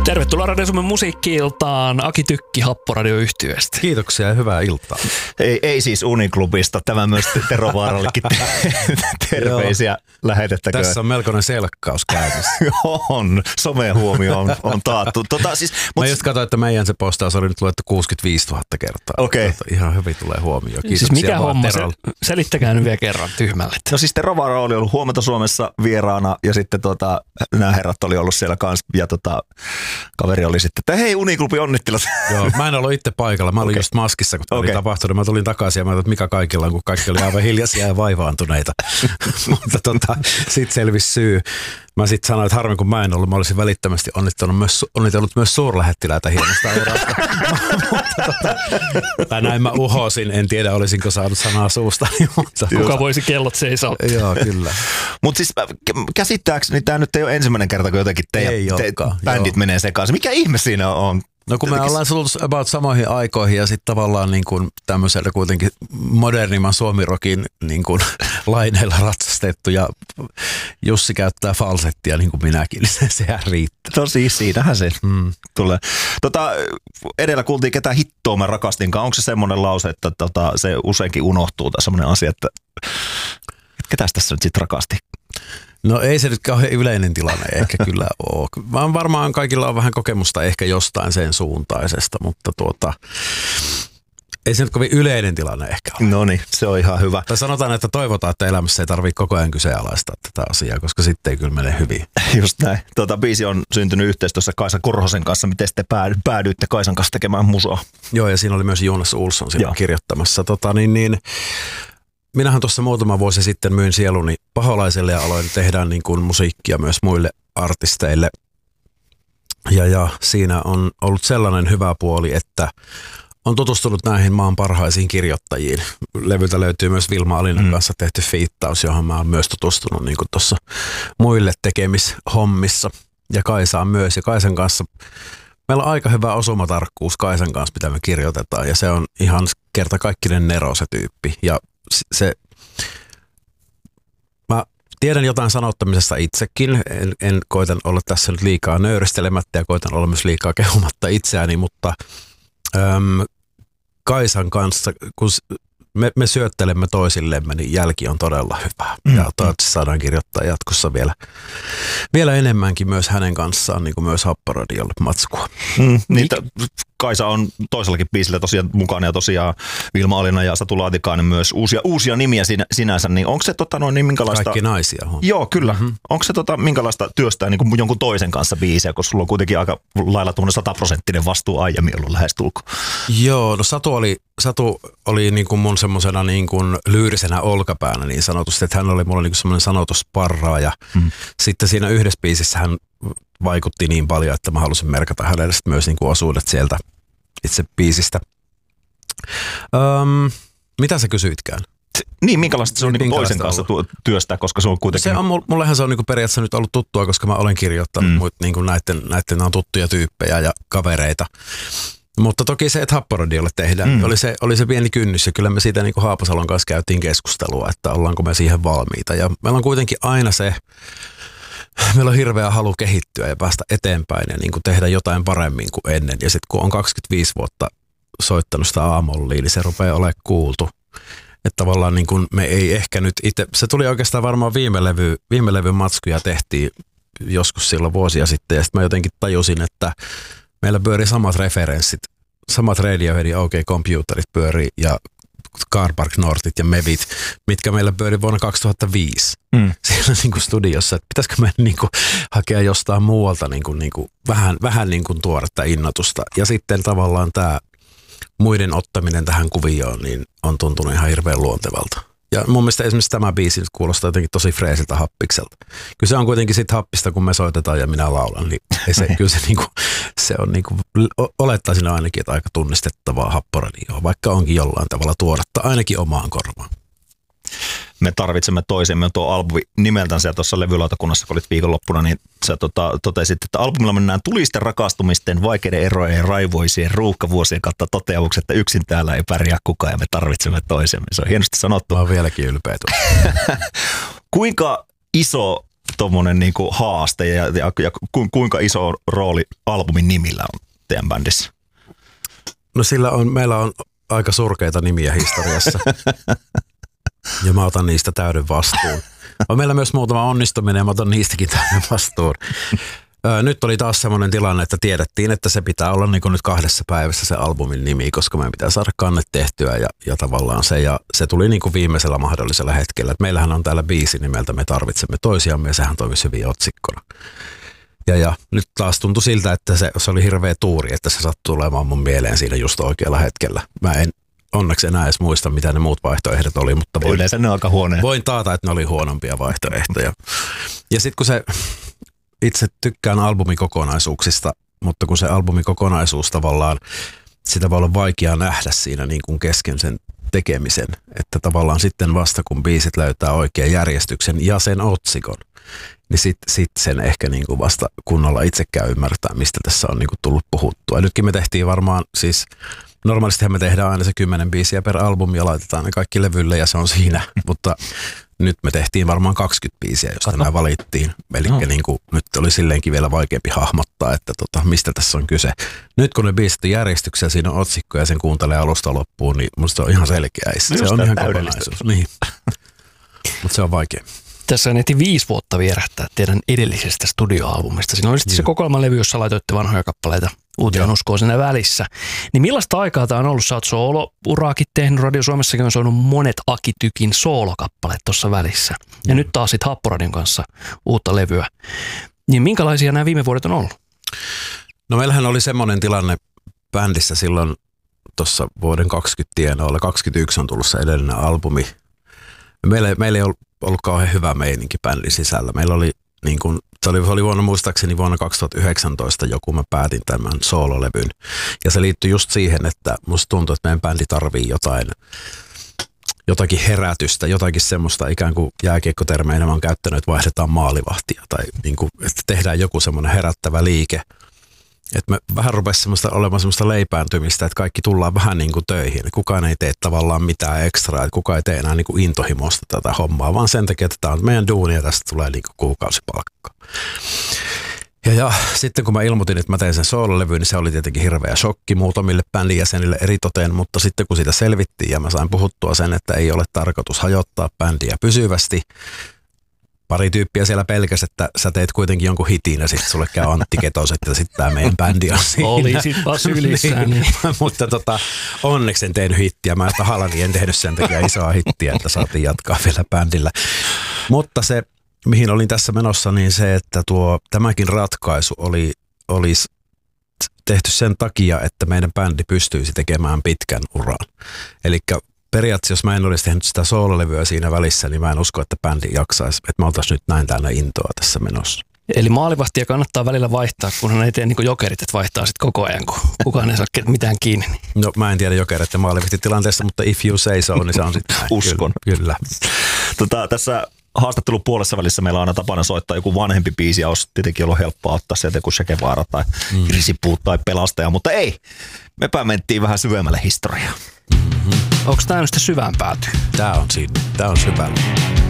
Tervetuloa Radio Suomen musiikki-iltaan Aki Tykki Happoradio-yhtyeestä. Kiitoksia ja hyvää iltaa. Ei siis Uniklubista, tämä myös Tero Vaarallekin terveisiä lähetettäköön. Tässä on melkoinen selkkaus käynnissä. On, someen huomio on taattu. Mä just katsoin, että meidän se postaus oli nyt luettu 65 000 kertaa. Okei. Ihan hyvin tulee huomio. Kiitoksia siis mikä homma? Selittäkää nyt vielä kerran tyhmälle. No siis Tero Vaara oli ollut Huomenta Suomessa vieraana ja sitten nämä herrat oli ollut siellä kanssa ja kaveri oli sitten, että hei Uniklubi onnittelut. Joo, mä en ollut itse paikalla. Mä olin just maskissa, kun oli tapahtunut. Mä tulin takaisin ja mä ajattelin, että mikä kaikilla on, kun kaikki oli aivan hiljaisia ja vaivaantuneita. Mutta sitten selvisi syy. Mä sitten sanoin, että harmi kun mä en ollut, mä olisin välittömästi onnitellut myös suurlähettiläitä hienosta urasta. Tai näin mä uhosin, en tiedä olisinko saanut sanaa suusta. Kuka voisi kellot seisoo? Joo, kyllä. Mutta siis käsittääkseni tämä nyt ei ole ensimmäinen kerta, kun jotenkin teidän bändit menee sekaisin. Mikä ihme siinä on? No kun me ollaan tullut about samoihin aikoihin ja sitten tavallaan niin kuin tämmöisellä kuitenkin modernimman suomirokin niin kuin laineilla ratsastettu ja Jussi käyttää falsettia niin kuin minäkin, niin sehän riittää. No siis siinähän se tulee. Edellä kuultiin ketä hittoa mä rakastinkaan. Onko se semmoinen lause, että se useinkin unohtuu tai semmoinen asia, että ketäs tässä nyt sitten rakasti? No ei se nyt kauhean yleinen tilanne ehkä kyllä ole. Vaan varmaan kaikilla on vähän kokemusta ehkä jostain sen suuntaisesta, mutta ei se nyt kovin yleinen tilanne ehkä ole. No niin, se on ihan hyvä. Tai sanotaan, että toivotaan, että elämässä ei tarvitse koko ajan kyseenalaistaa tätä asiaa, koska sitten ei kyllä mene hyvin. Just näin. Biisi on syntynyt yhteistyössä Kaisa Korhosen kanssa. Miten te päädyitte Kaisan kanssa tekemään musoa? Joo, ja siinä oli myös Jonas Olsson siinä kirjoittamassa. Minähän tuossa muutama vuosi sitten myin sieluni Paholaiselle ja aloin tehdä niin kuin musiikkia myös muille artisteille. Ja siinä on ollut sellainen hyvä puoli, että on tutustunut näihin maan parhaisiin kirjoittajiin. Levyltä löytyy myös Vilma Alinan kanssa tehty fiittaus, johon mä oon myös tutustunut niin kuin tuossa muille tekemishommissa. Ja Kaisaan myös. Ja Kaisan kanssa meillä on aika hyvä osumatarkkuus Kaisan kanssa, mitä me kirjoitetaan. Ja se on ihan kertakaikkinen nero se tyyppi. Ja mä tiedän jotain sanottamisesta itsekin, en koitan olla tässä nyt liikaa nöyristelemättä ja koitan olla myös liikaa kehumatta itseäni, mutta Kaisan kanssa, kun me syöttelemme toisillemme, niin jälki on todella hyvä. Ja toivottavasti saadaan kirjoittaa jatkossa vielä enemmänkin myös hänen kanssaan, niin kuin myös Happoradiolle matskua. Kaisa on toisellakin biisillä tosiaan mukana ja tosiaan Vilma Alina ja Satu Laatikainen myös uusia nimiä sinänsä, niin onko se niin minkälaista... Kaikki naisia. Joo, kyllä. Onko se minkälaista työstää niin kuin jonkun toisen kanssa biisiä, koska sulla on kuitenkin aika lailla 100% vastuu aiemmin ollut lähestulkoon? Joo, no Satu oli niin kuin mun semmosena niin kuin lyyrisenä olkapäänä niin sanotusti, että hän oli mulla niin kuin semmoinen sanotusparraaja. Sitten siinä yhdessä biisissä hän vaikutti niin paljon, että mä halusin merkata hänelle myös niin kuin osuudet sieltä itse biisistä. Mitä sä kysyitkään? Niin, minkälaista se on niin toisen kanssa työstää, koska se on kuitenkin... Mullehan se on niin periaatteessa nyt ollut tuttua, koska mä olen kirjoittanut niin näiden on tuttuja tyyppejä ja kavereita. Mutta toki se, että Happoradiolle tehdään, oli se pieni kynnys ja kyllä me siitä niin kuin Haapasalon kanssa käytiin keskustelua, että ollaanko me siihen valmiita. Ja meillä on kuitenkin aina meillä on hirveä halu kehittyä ja päästä eteenpäin ja niin kuin tehdä jotain paremmin kuin ennen. Ja sitten kun on 25 vuotta soittanut sitä aamolliin, niin se rupeaa olemaan kuultu. Että tavallaan niin kuin me ei ehkä nyt itse, se tuli oikeastaan varmaan viime levy matskuja tehtiin joskus silloin vuosia sitten. Ja sitten mä jotenkin tajusin, että meillä pyörii samat referenssit, samat Radioheadin OK Computerit pyörii ja Car Park Northit ja Mevit, mitkä meillä pyöri vuonna 2005 siellä niin kuin studiossa. Että pitäisikö meidän niin kuin hakea jostain muualta niin kuin vähän niin kuin tuoretta innotusta. Ja sitten tavallaan tämä muiden ottaminen tähän kuvioon niin on tuntunut ihan hirveän luontevalta. Ja mun mielestä esimerkiksi tämä biisi nyt kuulostaa jotenkin tosi freesiltä happikselta. Kyllä se on kuitenkin sit happista, kun me soitetaan ja minä laulan, niin ei se, kyllä se on olettaisin ainakin, että aika tunnistettavaa Happoradioa, vaikka onkin jollain tavalla tuoretta, ainakin omaan korvaan. Me tarvitsemme toisemme. Tuo albumi nimeltänsä ja tuossa levylautakunnassa, kun olit viikonloppuna, niin sä totesit, että albumilla mennään tulisten rakastumisten, vaikeiden erojen ja raivoisien ruuhkavuosien kautta toteamukset, että yksin täällä ei pärjää kukaan ja me tarvitsemme toisemme. Se on hienosti sanottu. Mä oon vieläkin ylpeä. Kuinka iso tommonen niinku haaste ja kuinka iso rooli albumin nimillä on teidän bändissä? No meillä on aika surkeita nimiä historiassa ja mä otan niistä täyden vastuun. On meillä myös muutama onnistuminen ja mä otan niistäkin täyden vastuun. Nyt oli taas semmoinen tilanne, että tiedettiin, että se pitää olla niin kuin nyt 2 päivässä se albumin nimi, koska meidän pitää saada kannet tehtyä ja tavallaan se tuli niin kuin viimeisellä mahdollisella hetkellä. Et meillähän on täällä biisi nimeltä Me tarvitsemme toisiamme ja sehän toimisi hyvin otsikkona. Ja nyt taas tuntui siltä, että se oli hirveä tuuri, että se sattui olemaan mun mieleen siinä just oikealla hetkellä. Mä en onneksi enää edes muista, mitä ne muut vaihtoehdot oli, mutta yleensä ne on aika huonoja. Voin taata, että ne oli huonompia vaihtoehtoja. Ja sitten kun se, itse tykkään albumikokonaisuuksista, mutta kun se albumikokonaisuus tavallaan, sitä voi olla vaikea nähdä siinä niin kuin kesken sen tekemisen, että tavallaan sitten vasta kun biisit löytää oikean järjestyksen ja sen otsikon, niin sit sen ehkä niin kuin vasta kunnolla itsekään ymmärtää, mistä tässä on niin kuin tullut puhuttua. Ja nytkin me tehtiin varmaan siis, normaalistihan me tehdään aina se 10 biisiä per albumi ja laitetaan ne kaikki levylle ja se on siinä, mutta nyt me tehtiin varmaan 20 biisiä, josta nämä valittiin. Eli niin kuin, nyt oli silleenkin vielä vaikeampi hahmottaa, että mistä tässä on kyse. Nyt kun ne biisit on järjestyksessä, siinä on otsikko ja sen kuuntelee alusta loppuun, niin musta se on ihan selkeä. Se on ihan kokonaisuus. Niin. Mutta se on vaikea. Tässä on ehti 5 vuotta vierähtää teidän edellisestä studioalbumista. Siinä oli sitten se kokoelmalevy, jossa laitoitte vanhoja kappaleita uuteen uskoon siinä välissä. Niin millaista aikaa tämä on ollut? Sä oot soolo-uraakin tehnyt, Radio Suomessakin on soinut monet Aki Tykin soolokappaleet tuossa välissä. Ja nyt taas sitten Happoradion kanssa uutta levyä. Niin minkälaisia nämä viime vuodet on ollut? No meillähän oli semmoinen tilanne bändissä silloin tuossa vuoden 20 tienoilla. 21 on tullut se edellinen albumi. Meillä ei ollut kauhean hyvä meininki bändin sisällä. Meillä oli niin kuin, se oli muistaakseni vuonna 2019 joku mä päätin tämän soololevyn. Ja se liittyi just siihen, että musta tuntuu, että meidän bändi tarvii jotakin herätystä, jotakin semmoista ikään kuin jääkiekkotermeinä mä oon käyttänyt, että vaihdetaan maalivahtia tai niin kuin, että tehdään joku semmoinen herättävä liike. Että me vähän rupesi olemaan semmoista leipääntymistä, että kaikki tullaan vähän niin kuin töihin. Kukaan ei tee tavallaan mitään ekstraa, että kukaan ei tee enää niin kuin intohimosta tätä hommaa, vaan sen takia, että tämä on meidän duuni ja tästä tulee niin kuin kuukausipalkka. Ja sitten kun mä ilmoitin, että mä tein sen soololevyyn, niin se oli tietenkin hirveä shokki muutamille bändin jäsenille eritoten, mutta sitten kun sitä selvittiin ja mä sain puhuttua sen, että ei ole tarkoitus hajottaa bändiä pysyvästi, pari tyyppiä siellä pelkäsi, että sä teet kuitenkin jonkun hitin ja sitten sulle käy Antti Ketoset ja sitten tämä meidän bändi on siinä. Oli sit vaan sylissä. Niin. Mutta onneksi en tehnyt hittiä. Mä tahallani en tehnyt sen takia isoa hittiä, että saatiin jatkaa vielä bändillä. Mutta se, mihin olin tässä menossa, niin se, että tämäkin ratkaisu olisi tehty sen takia, että meidän bändi pystyisi tekemään pitkän uran. Elikkä periaatteessa, jos mä en olisi tehnyt sitä soololevyä siinä välissä, niin mä en usko, että bändi jaksaisi, että me oltaisiin nyt näin täynnä intoa tässä menossa. Eli maalivahtia kannattaa välillä vaihtaa, kunhan ei tee niin kuin jokerit, että vaihtaa sitten koko ajan, kun kukaan ei saa mitään kiinni. No mä en tiedä jokerit ja maalivahtitilanteessa, mutta if you say so, niin se on sitten uskon. Kyllä. Tässä haastattelun puolessa välissä meillä on aina tapana soittaa joku vanhempi biisi, ja olisi tietenkin ollut helppoa ottaa sieltä joku Che Guevara tai Risipuut tai Pelastaja, mutta ei. Mepä mentiin vähän syvemmälle historiaan. Onko tämä nyt syvään päätyy? Tämä on syvällä.